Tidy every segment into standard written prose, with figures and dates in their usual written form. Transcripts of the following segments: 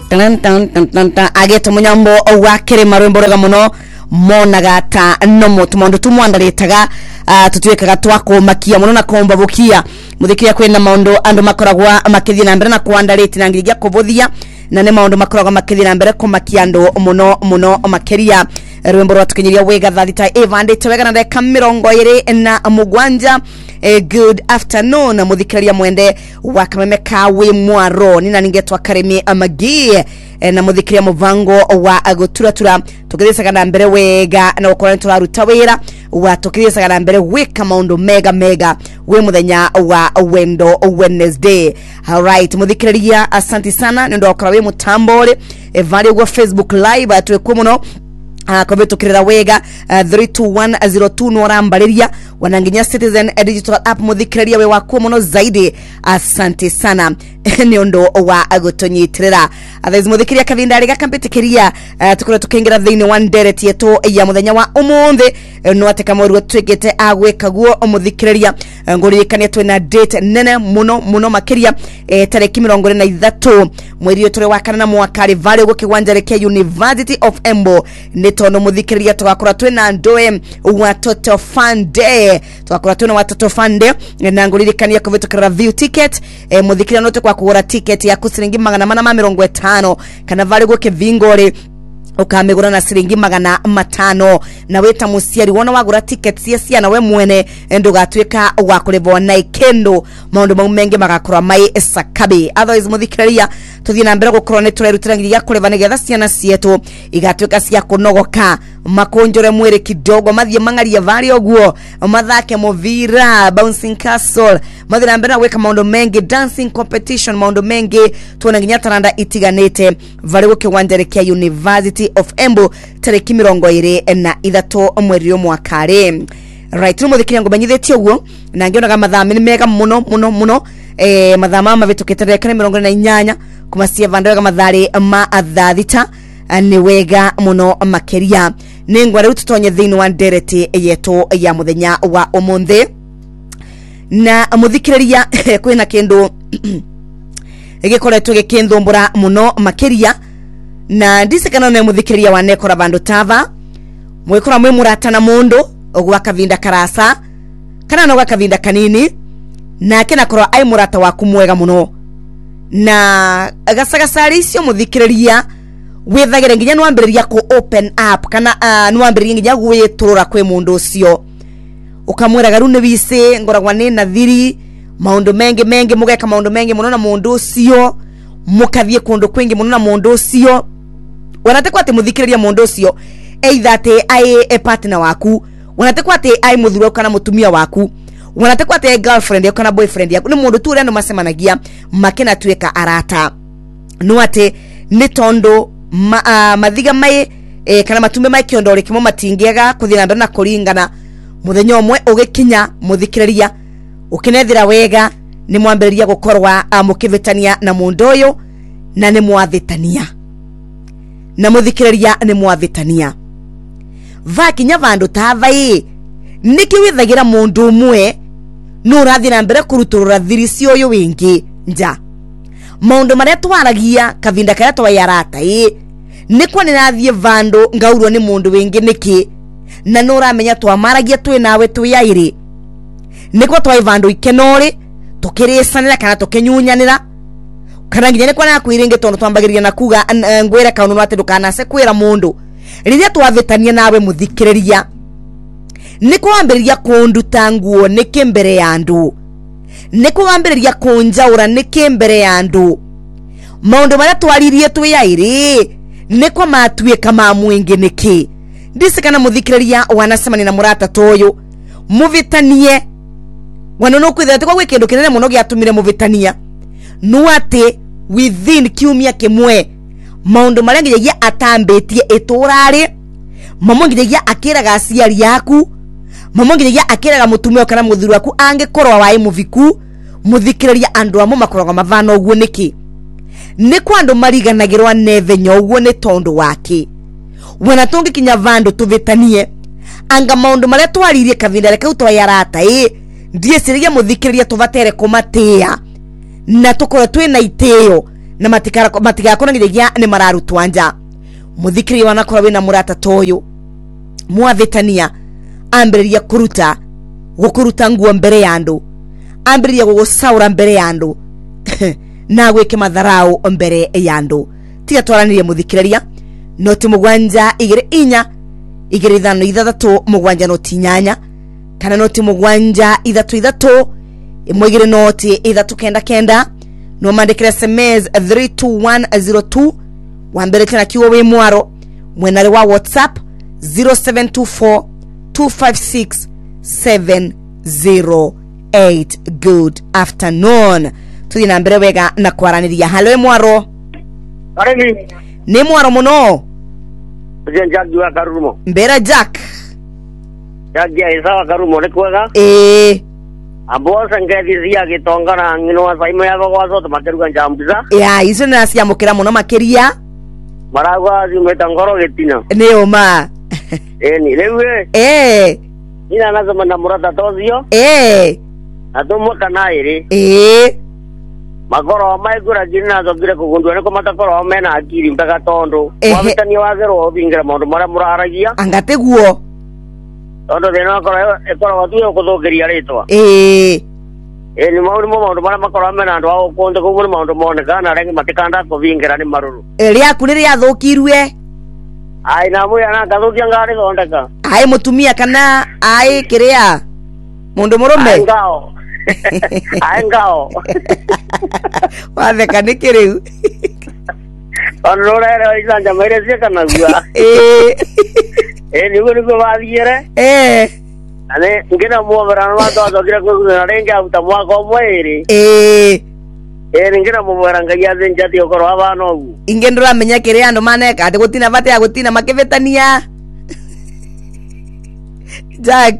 Ageto munyambo wakere marwembo rega muno monaga ta nomo tumondu tumwandaretaga tutwekaga twako makia muno na komba bukia muthikiria kwena maundu andu makoragwa makithia na mbere na kwandareti na ngirigia kubuthia na ne maundu makoragwa makithia na mbere kumakia andu muno makeria rwembo rwatukinyiria wega thita evande twega na ndeka 27 good afternoon muthikiraria mwende wa kameme kawe mwaro nina ningetwa Karemi Amagi na muthikiria muvango wa aguturatura tukithisa na mbere wega na ukorani turaruta wira wa tukithisa na mbere wika maundu mega we muthenya wa wendo Wednesday. All right muthikiraria asante sana ndo okarawe mutambole evali wa Facebook live atwekwo muno kwa vetu kirira wega 32102 norambaliria wananginya Citizen digital app muthikiraria we wako muno zaidi asante sana ni ondo wa agotonyitirira athaiz muthikiria kavindari gakampetikiria tukura tukingira thini one direct yeto ya muthenya wa umuthi no ateka moru twegete agwekaguo muthikiraria ngurikania twena date nene muno makiria tareki 23 mweri utore wa kana na mwaka vale go kiwanja ke University of Embo nitono muthikiraria twakora twena ndoe watoto fan day twakora twena watoto fan day na ngurikania kwa vitu kira view ticket muthikiraria note kwa kugura ticket ya kusiringi 450 kana vale go kivingore ukamegura na siringi 500 na weta musiari wona wagura tickets cia na we mwene ndugatweka wa kurebo na ikendo maundu maumenge magakora mai sakabe otherwise muthikiraria tuthie na mbere gukorwo ne turerutirangiria kureba nigetha ciana cietu igatweka cia kunogoka makonjore mwere kidogo mathie mangaria vali oguo mathake movira bouncing castle mathie na mbere weka maundu mengi dancing competition maundu mengi tuona nginya taranda itiganete vali gukiwanja kia University of Embo tareki 23 mweri mwakare. Right no muthikiria ngobanyitheti oguo na ngionaga mathami mega muno mathama mavitukitire kana 28 kumasia vandega mathari ma athathita ni wega muno makeria ningwa riu tutonye thini wa ndereti yeto ya muthenya wa umuthi na muthikiraria kwina kindu igikoretwo gikindhumbura muno makeria na ndisikana na muthikiraria wa nekora bandu tava mwikora mwe murata na mundu ogwa kavinda karasa kana no kavinda kanini na kena korwa ai murata waku mwega muno na agasagasari cio muthikiraria withagire nginya nwambiriria ku open up kana nwambiriria nginya gwiturura kwe mundu ucio ukamwira garu ne bise ngoragwa ni na thiri maundu mengi mugeka maundu mengi muno na mundu ucio mukathie kundu kwingi muno na mundu ucio wanatekwa ati muthikiraria mundu ucio either ate ai partner waku wanatekwa ati ai muthuro kana mutumia waku wanatekwa ati girlfriend yako kana boyfriend yako ni mundu tu rendo masemanagia makena tweka arata no ati ni tondo mathiga mai kana matumbe mai kiondore kimo matingiaga kuthina mbere na kuringana muthenya omwe ugikinya muthikiraria ukinethira wega ni mwambiriria gukorwa mukivitania na mundu uyu na ni mwathitania na muthikiraria ni mwathitania vakinya vandu tavai niki withagira mundu umwe no rathi na mbere kuruturura thirisi uyu wingi nja maundu maria twaragia kavinda kaya twayarata nikwa ni nathie vandu ngaurwo ni mundu wingi niki na no ramenya twamaragia twi nawe twiyairi nikwa twai vandu ikenori tukirisanira kana tukinyunyanira kana nginya nikwa na kwiringe tondu twambagiria na kuga ngwira kaunu ati ndukana se kwira mundu riria twathitania nawe muthikiriria niko wambiriria kunduta nguo niki mbere ya andu niko wambiriria kunjaura niki mbere ya andu maundu maria twaririe twiyairi niko matwika ma mwingi niki ndisikana muthikiriria wanasema na murata toyo muvitanie wanono kwithira tikwa gwikindu kinene muno giatumire muvitania no ati within kiumia kimwe maundu maria nginya atambetie iturari mamo nginya akiraga aciari yaku mamo nginya akiraga mutumio kana muthuru waku angikorwa wai muviku muthikiraria andu amo makoragwa mavana uguo niki ni kwandu mariganagirwa nethenya uguo ni tondu wake wena tongi kinya vandu tuvitanie anga maundu maria twaririe kavinda reka utwayarata ndiye sirigia muthikiraria tuvatere kumatia na tukora twina iteo na matigakũragĩrĩria nĩ mararutwa nja. Mũthikĩrĩria wanakorwo wĩna mũrata toyo mwathĩtania ambĩrĩria gũkũruta nguo mbere ya andũ, ambĩrĩria gũgũcaũra mbere ya andũ na gwĩke matharau mbere ya andũ. Tiga twaranĩrie mũthikĩrĩria, noti 724 noti 8 kana noti 733 1 noti 399 no mandĩkĩre SMS 32102 wambere tena kiwa wĩ mwaro mwenare wa WhatsApp 0724256708. Good afternoon. Tuthi na mbere wega na kwaranĩria. Halo mwaro. Aremi. Ni mwaro muno. Jack wa Karumo. Mbera Jack. Jack ya isawa Karumo ni kwega? Abosa ngethithia gitongana ngino wa saimo ya gwazo tumakeruga njambuza. Ya icio na cia mukira muno makiria. Maragwa zimeta ngoro gitina. Ni uma. Ni lewe. Ina nazama na murata tozio. Atomo kanaire. Magoro maigura jina zogire kugundwa ne komatakoro mena akiri mtaka tondo. Wabitani wazero obingira mondo mara muraragia. Angateguo. Tondo deno ekora watu yokodogeria retwa. Ni maundu mara makoro mena ndo ao konde ko maundu moneka na rengi matikanda ko bingira ni maruru. Ria kunire ya thokirwe. Ai na muya na kathukia ngari gondeka. Ai mutumia kana ai kiria mundu murume. Ai ngao. Watheka nikiriu. Onrora isanja mere sika na gua. Ni ko wathiere. Ane ngina muovera no ndo ngira ko na renga utamwa ko mwere. Ngina muovera ngaia zenjati okoro abano gu. Ingendura menya kiria andu maneka ati gutina bate ya gutina makibetania. Jack.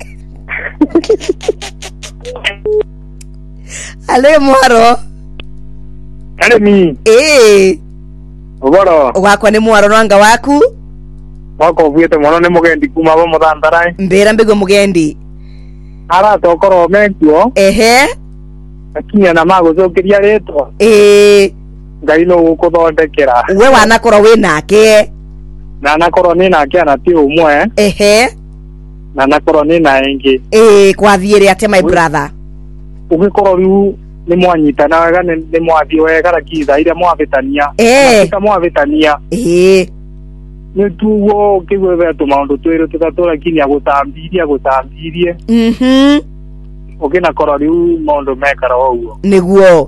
Ale mwaro. Aremi. Ogoro. Wakwa ni mwaro nwanga waku. Wako vuite mwana ni mugendi kuma bo muthandarai. Mbera mbigo mugendi. Ara tokoro menkuo. Akinya na magucokiria ritwa. Ngai no gukuthondekera. We wanakoro we nake. Na nakoro ni nake na ti umwe. Na nakoro ni na ingi. Kwathiire ate my brother. Ugikoro riu ni mwanyitana wega ni mwathi wega rakitha ire mwabitania. Tika mwabitania. Ni tuwo kigwe tu maundu twiro tutatora kinya gutambirie. Ogina koro riu maundu mekara oguo. Niguo.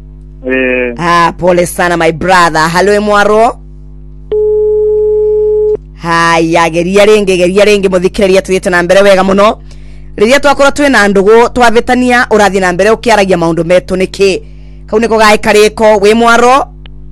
Pole sana my brother. Halo mwaro. Haya geria renge muthikiriria tuyete na mbere wega muno. Riria twakora twina ndugu twavitania urathi na mbere ukiaragia maundu metu niki. Kau niko gae kariko we mwaro.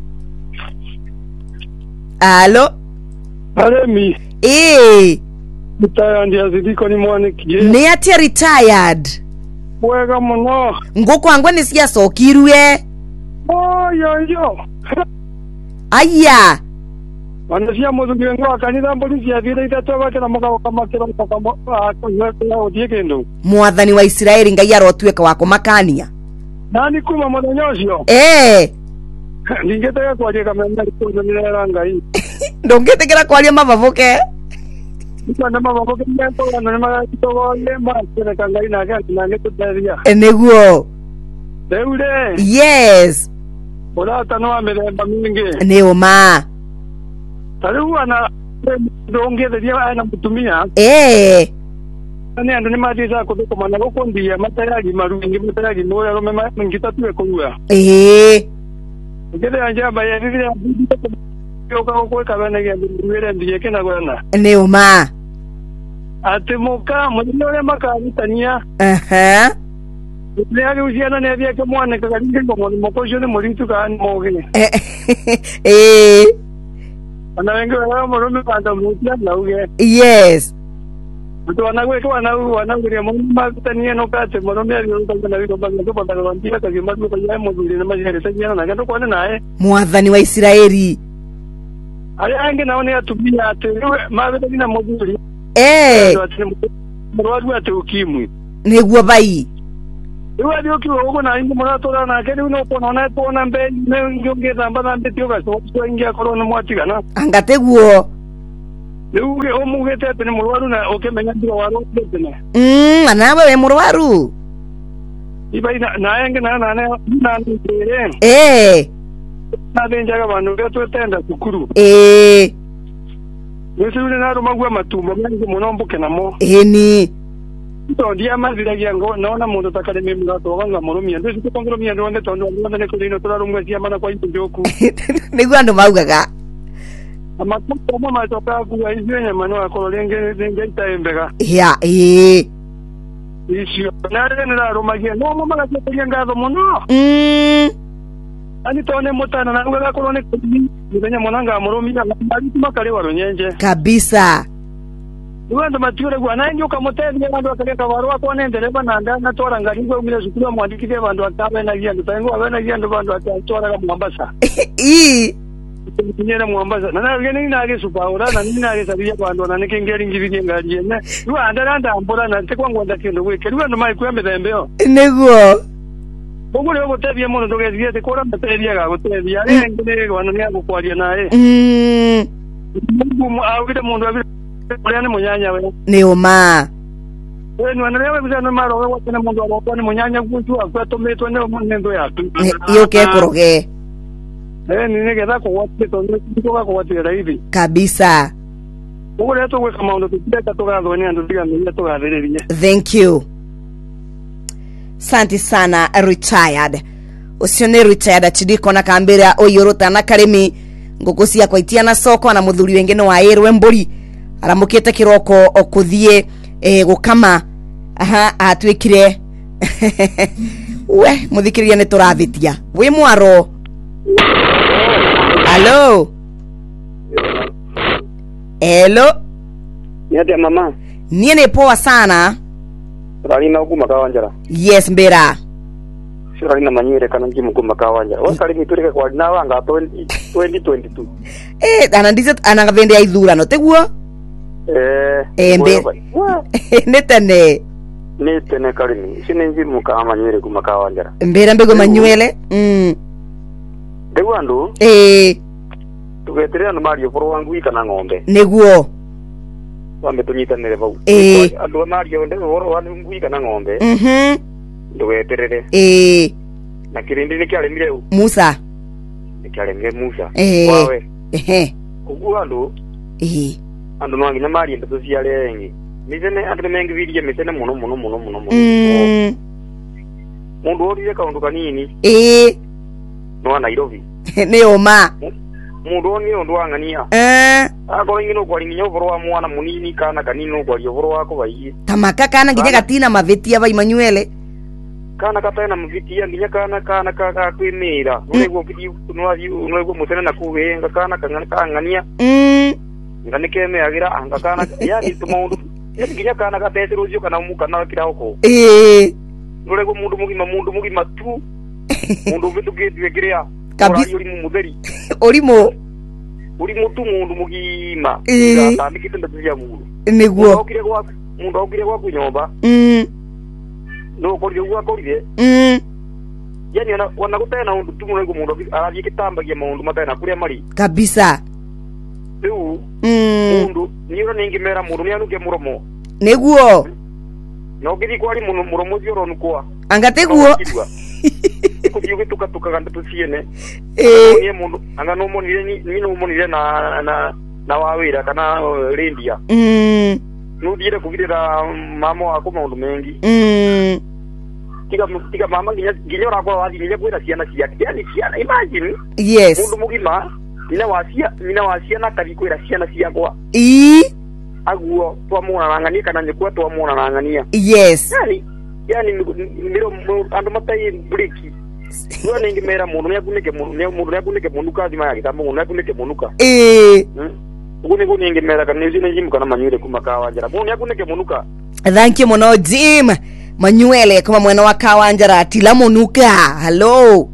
Halo. Aremi. Retired yazidiko ni mwaniki. Ni ati retired. Wega muno. Ngoko angwe ni cia cokirwe. Yo. Aya. Wanasia muzungu ngo kanitha polisi ya vile itatoka kana mukao kama kero kama odiekendo. Mwathani wa Israeli ngai arotweka wako makania. Nani kuma mudonyocio? Ningetaka kwaje kama ndio nilera ngai. Ndongetekera kwalia mabavuke. Ndio mabavuke ndio na magitogo lema tena kangai na gati na ngetudaria. Eneguo. Deure. Yes. Ola tanwa meremba mingi. Neoma. Taru ana ndongetheria ana mutumia. Nani andu ni mathica kuthika mana gukundia matayagi marungi matayagi moya rome ngitatuwe kuwa. Ngede anjamba ya vivile yoka kuweka bana ya vile ndiye kena gwana. Neoma. Atimuka mwenye makalitania. Leo ujiana ne vya kemwana kagalinga ngomo mokosho ne molitu kan mogene. Ana wengi wao morome panda mutia na uge. Yes. Mtu wanaguria mutania no kate morome ali ndo na vitu banga kwa banga wandia kazi madu kwa yeye mudhuri na majere tanyana na kando kwa naye. Mwathani wa Israeli. Ali ange naone atubia ate mabeta dina mudhuri. Mwaradu ate ukimwi. Neguo bai. Iwa dio kiwo na ingi muratora na kedi uno pona pona mbe ngonge zamba mbe tioga so ingia korona mwatika na angateguo Luge omugete tene murwaru na okemenya ndio waro tene anawe we murwaru iba na enge na ndire na benjaga bantu beto tenda kukuru Nisuri na rumagwa matumbo mengi munombuke namo ni to dia maziragia ngo naona mundu takareme murato wanga murumia ndio sikongoromia ndio ndondo ne kulino turarumwe cia mana kwa injoku niguo andu maugaga amakuta mama toka kuwa izenya mano akolenge ngeita embega isio nare na rumagia no mama la tenya ngado muno ani tone mutana na ngwa kolone kudi izenya monanga murumia bali makale waronyenje kabisa Uwanda mature gwa na nyoka motezi bandu akaleka barua kwa nendereba na ndana tora ngaringo umile sukuru mwandikite bandu atabe na giando tango abana giando bandu atora ga Mombasa Nyera Mombasa na ngene ina age supaura na nina age sabia bandu na nikengeri ngibige ngaje ne uwanda randa ambora na tekwa ngwanda kendo weke uwanda mai kwembe dembeo neguo Bongo leo gotebia mono togezie te kora mteria ga gotebia ngene wana nya gukwaria nae Mungu awide mundu awide Oriane munyanya we. Ni uma. We nwanalewe bizana maro we watena mundu wa munyanya kuntu akwatometwa ne munendo yatu. Iyo ke kuroge. Nige za ko wate to ndoka ko wate hivi. Kabisa. Ugo leto we kama ndo tuteka toka ndoni ndo diga mimi toka vile. Thank you. Santi sana retired. Usione retired chidiko na kambira oyorota na karemi ngokosia kwa itiana soko na muthuri wengine wa erwe mburi. Aramukete kiroko okuthie gukama atwikire we muthikiriria ne turathitia wi mwaro hello Niate mama nie ne poa sana Ralina uguma kawanjara yes mbera Ralina manyire kana ngimu uguma kawanjara Oscar miturike kwa nawanga 2022 anandize anagavende aithurano teguo Netene kalini sinenji muka manyere kumaka wanjara mbera mbego manywele Dewandu tugetere anu Mario foro wangu ikana ngombe neguo wambe tunyitanire bau andu Mario nde foro wangu ikana ngombe tugeterere na kirindi nikialemire Musa nikialemire Musa wawe uguandu andu no nginya Mario ndo ciale engi misene andu mengi virie misene muno mundu orire kaundu kanini no Nairobi ne oma mundu ni ondu angania ako ingino kwa linyo boro wa mwana munini kana kanino kwa boro wako baiye tamaka kana nginya gatina mavetia bai manywele kana katana mavetia nginya kana ka kwimira unego kiti unego musene na kuwenga kana kangania nganike me agira anga kana yani tumundu nginya kana gatete ruzio kana muka na kirako unego mundu mugima tu mundu vitu gitwekiria kabisa uri mumuderi uri mutu mundu mugima ndandikite ndazia mundu niguo mundu okire kwa kunyomba no koryo gwa korire yani wana gutena undu tu mundu arathie kitambagia maundu matena kuria mari kabisa riu mundu niyo ningimera mundu nianuke muromo niguo no kithi kwari muromo cio nukwa angateguo kujiuge tukatuka ganda tuciene ni mundu anga no monire ni no monire na wawira kana rendia nudire kugirira mama wako maundu mengi tiga mama nginya rakwa wathi nginya kwira ciana ciake yani ciana imagine yes mundu mugima mina wacia na kari kwira ciana ciakwa aguo twamuna ngania kana nyekwa twamuna ngania yes yani miro andu matai breki no ningimera mundu nyakunike munuka thima ya gitambo mundu nyakunike munuka ugu ningimera kana nizi njimu kana manyure kumaka wanjara mundu nyakunike munuka thank you muno Jim manywele kuma mwena wa Kawanjara tila munuka hello